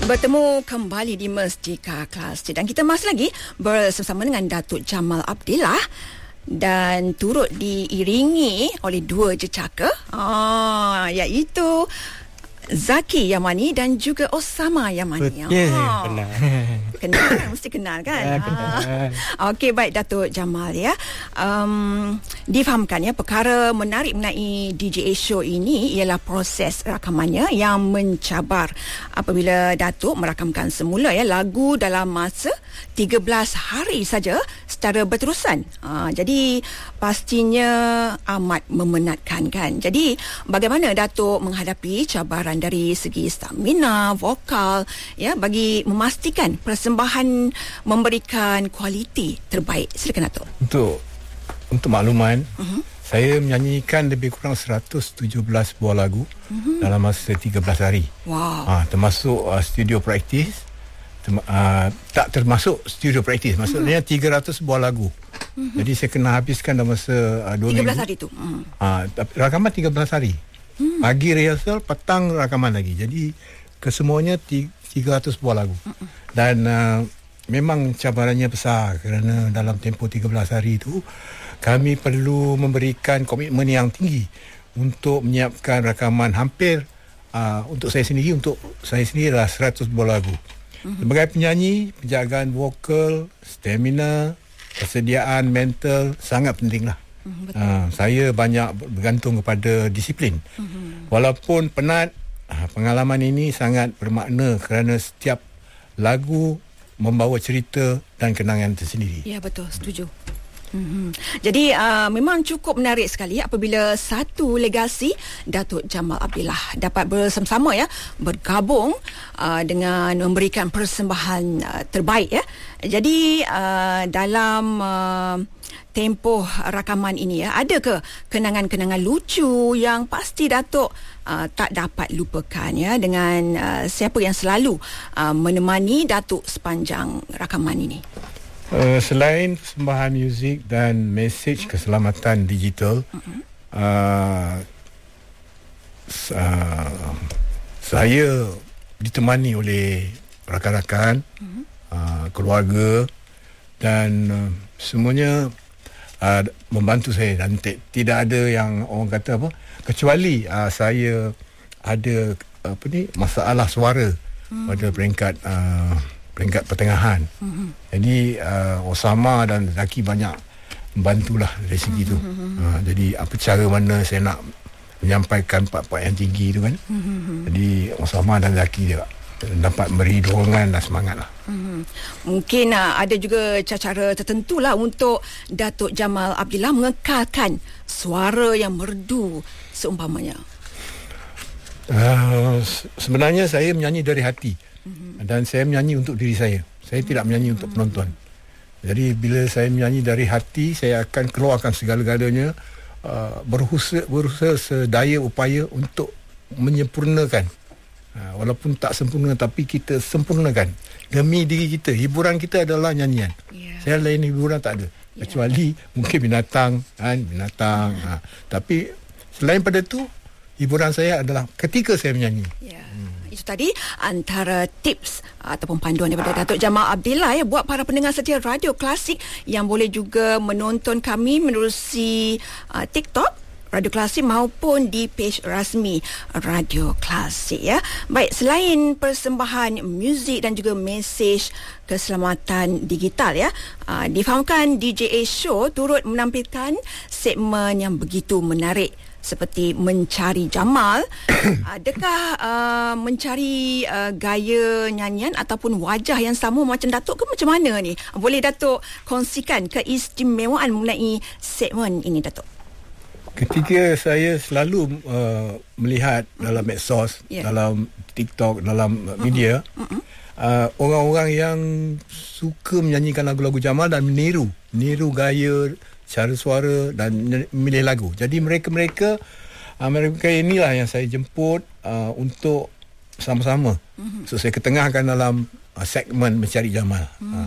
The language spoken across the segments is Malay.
Bertemu kembali di Mestika Klasik dan kita masih lagi bersama dengan Datuk Jamal Abdillah dan turut diiringi oleh dua jejaka iaitu Zaki Yamani dan juga Osama Yamani. Benar. Kenal, mesti kenal kan? Ya, kenal. Okey, baik Datuk Jamal ya. Difahamkan ya, perkara menarik mengenai DJA Show ini ialah proses rakamannya yang mencabar apabila Datuk merakamkan semula ya lagu dalam masa 13 hari saja secara berterusan. Jadi pastinya amat memenatkan kan. Jadi bagaimana Datuk menghadapi cabaran dari segi stamina, vokal ya bagi memastikan persembahan memberikan kualiti terbaik? Silakan Datuk. Untuk makluman, saya menyanyikan lebih kurang 117 buah lagu dalam masa 13 hari. Wow. Termasuk studio practice. Tak termasuk studio practice, maksudnya 300 buah lagu. Jadi saya kena habiskan dalam masa 2 minggu. 13 hari tu. Rakaman 13 hari. Pagi rehearsal, petang rakaman lagi. Jadi kesemuanya 300 buah lagu. Dan memang cabarannya besar kerana dalam tempoh 13 hari itu kami perlu memberikan komitmen yang tinggi untuk menyiapkan rakaman hampir untuk saya sendiri adalah 100 buah lagu. Sebagai penyanyi, penjagaan vokal, stamina, persediaan mental sangat pentinglah. Saya banyak bergantung kepada disiplin. Walaupun penat, pengalaman ini sangat bermakna kerana setiap lagu membawa cerita dan kenangan tersendiri. Ya, betul, setuju. Jadi memang cukup menarik sekali apabila satu legasi Datuk Jamal Abdillah dapat bersama-sama ya bergabung dengan memberikan persembahan terbaik ya. Jadi dalam tempoh rakaman ini ya, ada ke kenangan-kenangan lucu yang pasti Datuk tak dapat lupakan ya dengan siapa yang selalu menemani Datuk sepanjang rakaman ini? Selain persembahan muzik dan mesej keselamatan digital, saya ditemani oleh rakan-rakan, keluarga dan semuanya membantu saya dan tidak ada yang orang kata apa kecuali saya ada masalah suara pada peringkat pertengahan. Jadi Osama dan Zaki banyak membantulah dari segi tu. Jadi apa cara mana saya nak menyampaikan part-part yang tinggi tu kan. Jadi Osama dan Zaki dia dapat beri dorongan dan semangat lah. Mungkin ada juga cara tertentu lah untuk Datuk Jamal Abdillah mengekalkan suara yang merdu seumpamanya. Sebenarnya saya menyanyi dari hati. Dan saya menyanyi untuk diri saya. Saya tidak menyanyi untuk penonton. Jadi bila saya menyanyi dari hati, saya akan keluarkan segala-galanya, berusaha sedaya upaya untuk menyempurnakan. Walaupun tak sempurna, tapi kita sempurnakan demi diri kita. Hiburan kita adalah nyanyian. Saya lain hiburan tak ada. Kecuali mungkin binatang. Tapi selain pada tu, hiburan saya adalah ketika saya menyanyi. Itu tadi antara tips ataupun panduan daripada Datuk Jamal Abdillah ya buat para pendengar setia Radio Klasik yang boleh juga menonton kami menerusi TikTok Radio Klasik maupun di page rasmi Radio Klasik ya. Baik, selain persembahan muzik dan juga mesej keselamatan digital ya, difahamkan DJA Show turut menampilkan segmen yang begitu menarik seperti Mencari Jamal. Adakah mencari gaya nyanyian ataupun wajah yang sama macam Datuk ke macam mana ni? Boleh Datuk kongsikan keistimewaan mengenai segmen ini, Datuk? Ketika saya selalu melihat dalam medsos, dalam TikTok, dalam media, orang-orang yang suka menyanyikan lagu-lagu Jamal dan meniru gaya, cara suara dan memilih lagu. Jadi mereka inilah yang saya jemput untuk sama-sama. So saya ketengahkan dalam segmen Mencari Jamal.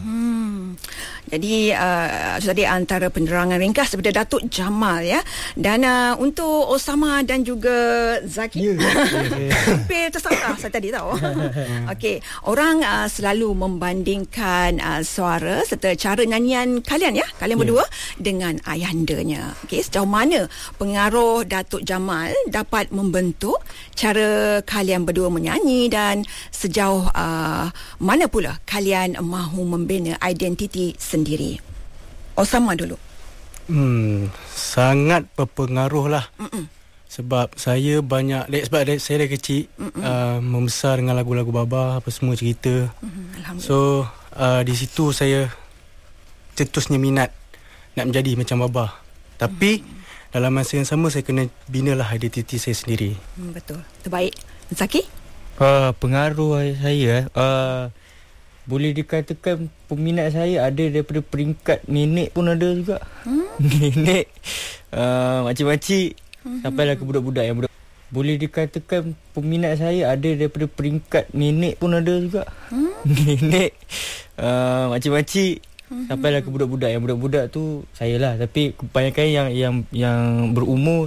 Jadi tadi antara penerangan ringkas daripada Datuk Jamal ya. Dan untuk Osama dan juga Zaki, hampir tersalah saya tadi tahu. Okey, orang selalu membandingkan suara serta cara nyanyian kalian ya, kalian berdua dengan ayahandanya. Okey, sejauh mana pengaruh Datuk Jamal dapat membentuk cara kalian berdua menyanyi, dan sejauh mana pula kalian mahu membina identiti sendiri? Osama dulu. Sangat berpengaruh lah. Sebab saya saya dari kecil membesar dengan lagu-lagu Baba, apa semua cerita. So di situ saya cetusnya minat nak menjadi macam Baba. Tapi dalam masa yang sama saya kena binalah identiti saya sendiri. Betul. Terbaik. Zaki? Pengaruh saya boleh dikatakan peminat saya ada daripada peringkat nenek pun ada juga. Nenek, makcik-makcik, sampailah ke budak-budak yang budak. Boleh dikatakan peminat saya ada daripada peringkat nenek pun ada juga. Nenek, makcik-makcik, sampailah ke budak-budak. Yang budak-budak tu saya lah, tapi kebanyakan yang berumur